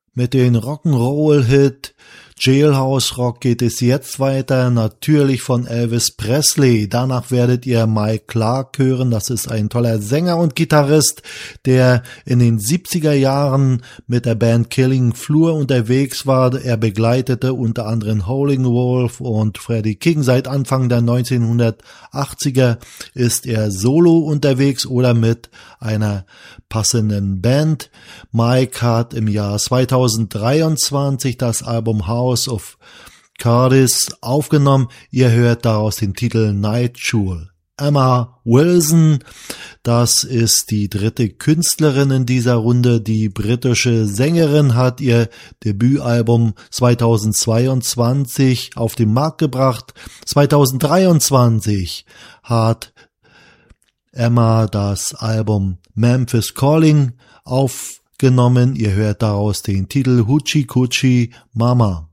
Mit den Rock'n'Roll-Hit Jailhouse Rock geht es jetzt weiter, natürlich von Elvis Presley. Danach werdet ihr Mike Clark hören, das ist ein toller Sänger und Gitarrist, der in den 70er Jahren mit der Band Killing Floor unterwegs war. Er begleitete unter anderem Howlin' Wolf und Freddie King. Seit Anfang der 1980er ist er solo unterwegs oder mit einer passenden Band. Mike hat im Jahr 2023 das Album House of Cards aufgenommen. Ihr hört daraus den Titel Night Jewel. Emma Wilson, das ist die dritte Künstlerin in dieser Runde. Die britische Sängerin hat ihr Debütalbum 2022 auf den Markt gebracht. 2023 hat Emma das Album Memphis Calling aufgenommen. Ihr hört daraus den Titel Hoochie Coochie Mama.